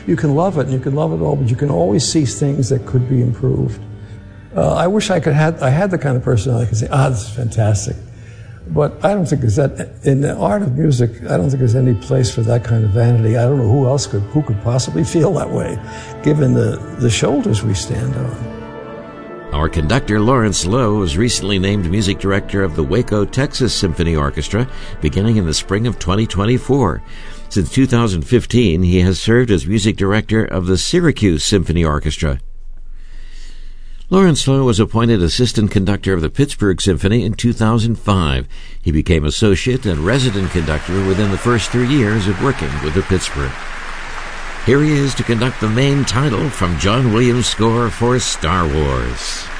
You can love it, and you can love it all, but you can always see things that could be improved. I wish I had the kind of personality I could say, this is fantastic. But I don't think in the art of music, I don't think there's any place for that kind of vanity. I don't know who could possibly feel that way, given the shoulders we stand on. Our conductor, Lawrence Lowe, was recently named music director of the Waco, Texas Symphony Orchestra, beginning in the spring of 2024. Since 2015, he has served as music director of the Syracuse Symphony Orchestra. Lawrence Lowe was appointed assistant conductor of the Pittsburgh Symphony in 2005. He became associate and resident conductor within the first 3 years of working with the Pittsburgh. Here he is to conduct the main title from John Williams' score for Star Wars.